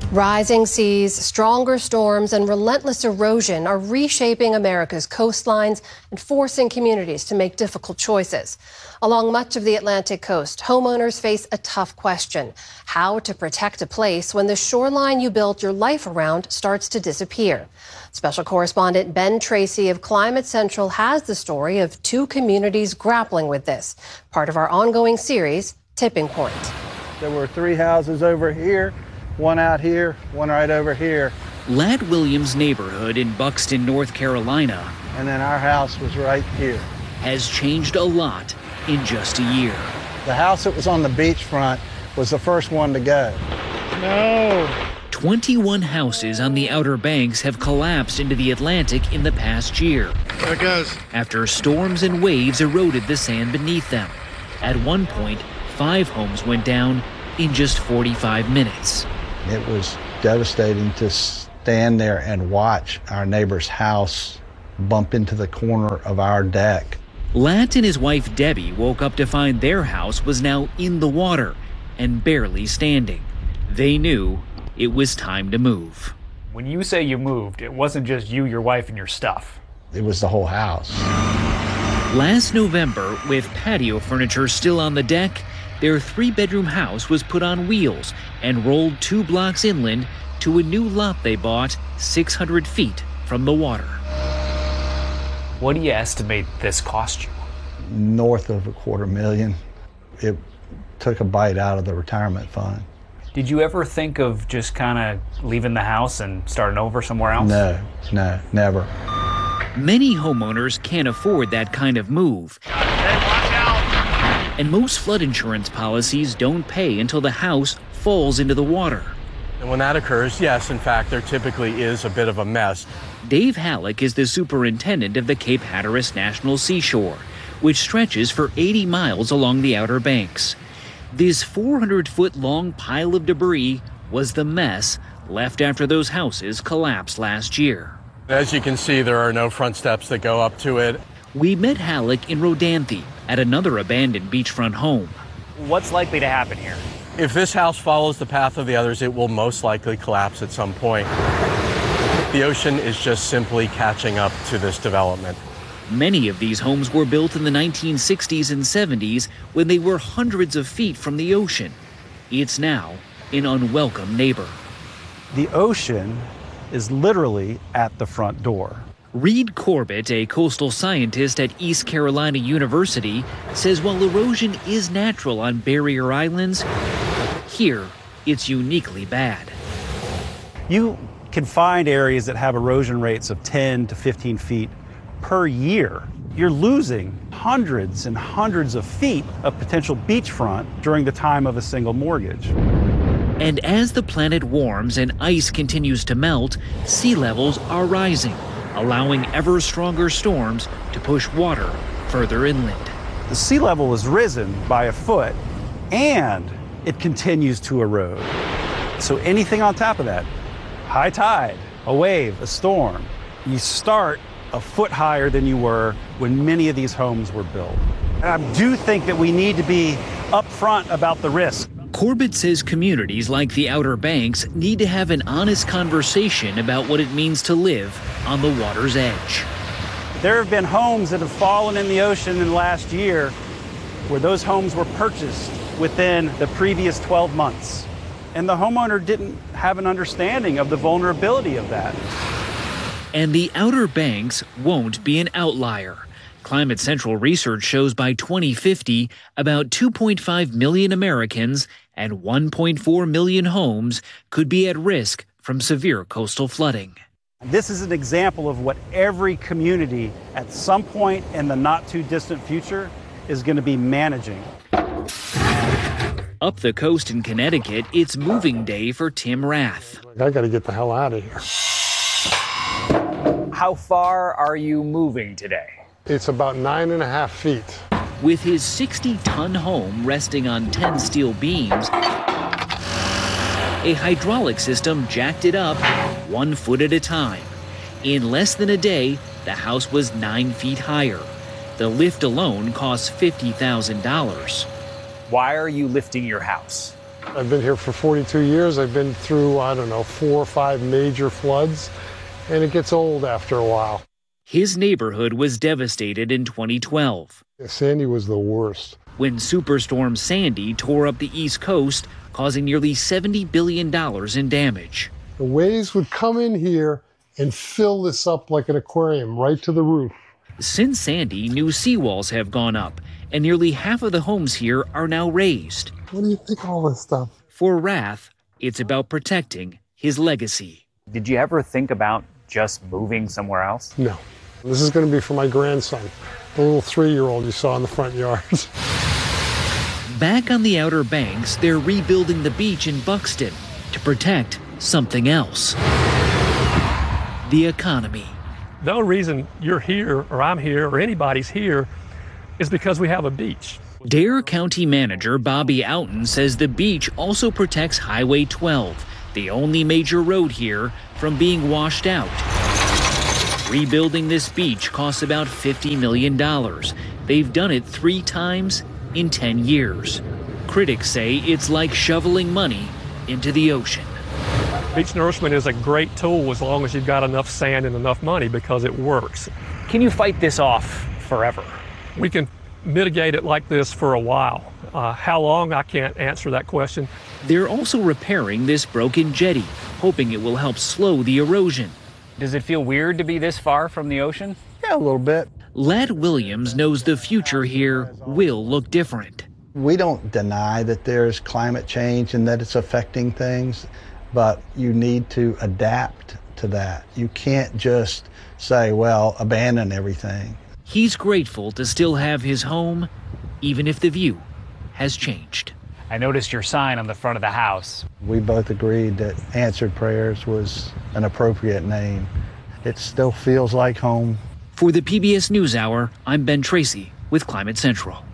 Rising seas, stronger storms, and relentless erosion are reshaping America's coastlines and forcing communities to make difficult choices. Along much of the Atlantic coast, homeowners face a tough question: how to protect a place when the shoreline you built your life around starts to disappear. Special correspondent Ben Tracy of Climate Central has the story of two communities grappling with this, part of our ongoing series, Tipping Point. There were 3 houses over here, one out here, one right over here. Ladd Williams neighborhood in Buxton, North Carolina, and then our house was right here. Has changed a lot in just a year. The house that was on the beachfront was the first one to go. No. 21 houses on the Outer Banks have collapsed into the Atlantic in the past year. There it goes. After storms and waves eroded the sand beneath them. At one point, 5 homes went down in just 45 minutes. It was devastating to stand there and watch our neighbor's house bump into the corner of our deck. Ladd and his wife Debbie woke up to find their house was now in the water and barely standing. They knew it was time to move. When you say you moved, it wasn't just you, your wife, and your stuff. It was the whole house. Last November, with patio furniture still on the deck, their 3-bedroom house was put on wheels and rolled 2 blocks inland to a new lot they bought 600 feet from the water. What do you estimate this cost you? North of $250,000. It took a bite out of the retirement fund. Did you ever think of just kind of leaving the house and starting over somewhere else? No, never. Many homeowners can't afford that kind of move. And most flood insurance policies don't pay until the house falls into the water. And when that occurs, yes, in fact, there typically is a bit of a mess. Dave Halleck is the superintendent of the Cape Hatteras National Seashore, which stretches for 80 miles along the Outer Banks. This 400-foot-long pile of debris was the mess left after those houses collapsed last year. As you can see, there are no front steps that go up to it. We met Halleck in Rodanthe at another abandoned beachfront home. What's likely to happen here? If this house follows the path of the others, it will most likely collapse at some point. The ocean is just simply catching up to this development. Many of these homes were built in the 1960s and 70s when they were hundreds of feet from the ocean. It's now an unwelcome neighbor. The ocean is literally at the front door. Reed Corbett, a coastal scientist at East Carolina University, says while erosion is natural on barrier islands, here it's uniquely bad. You can find areas that have erosion rates of 10 to 15 feet per year. You're losing hundreds and hundreds of feet of potential beachfront during the time of a single mortgage. And as the planet warms and ice continues to melt, sea levels are rising, allowing ever stronger storms to push water further inland. The sea level has risen by a foot and it continues to erode. So anything on top of that, high tide, a wave, a storm, you start a foot higher than you were when many of these homes were built. And I do think that we need to be upfront about the risk. Corbett says communities like the Outer Banks need to have an honest conversation about what it means to live on the water's edge. There have been homes that have fallen in the ocean in the last year where those homes were purchased within the previous 12 months. And the homeowner didn't have an understanding of the vulnerability of that. And the Outer Banks won't be an outlier. Climate Central research shows by 2050, about 2.5 million Americans and 1.4 million homes could be at risk from severe coastal flooding. This is an example of what every community at some point in the not too distant future is going to be managing. Up the coast in Connecticut, it's moving day for Tim Rath. I got to get the hell out of here. How far are you moving today? It's about 9.5 feet. With his 60-ton home resting on 10 steel beams, a hydraulic system jacked it up 1 foot at a time. In less than a day, the house was 9 feet higher. The lift alone cost $50,000. Why are you lifting your house? I've been here for 42 years. I've been through, 4 or 5 major floods, and it gets old after a while. His neighborhood was devastated in 2012. Sandy was the worst. When Superstorm Sandy tore up the East Coast, causing nearly $70 billion in damage. The waves would come in here and fill this up like an aquarium right to the roof. Since Sandy, new seawalls have gone up, and nearly half of the homes here are now raised. What do you think of all this stuff? For Rath, it's about protecting his legacy. Did you ever think about just moving somewhere else? No. This is going to be for my grandson, the little 3-year-old you saw in the front yard. Back on the Outer Banks, they're rebuilding the beach in Buxton to protect something else. The economy. The only reason you're here, or I'm here, or anybody's here is because we have a beach. Dare County Manager Bobby Outen says the beach also protects Highway 12, the only major road here, from being washed out. Rebuilding this beach costs about $50 million. They've done it 3 times in 10 years. Critics say it's like shoveling money into the ocean. Beach nourishment is a great tool as long as you've got enough sand and enough money, because it works. Can you fight this off forever? We can mitigate it like this for a while. How long, I can't answer that question. They're also repairing this broken jetty, hoping it will help slow the erosion. Does it feel weird to be this far from the ocean? Yeah, a little bit. Ladd Williams knows the future here will look different. We don't deny that there's climate change and that it's affecting things, but you need to adapt to that. You can't just say, well, abandon everything. He's grateful to still have his home, even if the view has changed. I noticed your sign on the front of the house. We both agreed that Answered Prayers was an appropriate name. It still feels like home. For the PBS NewsHour, I'm Ben Tracy with Climate Central.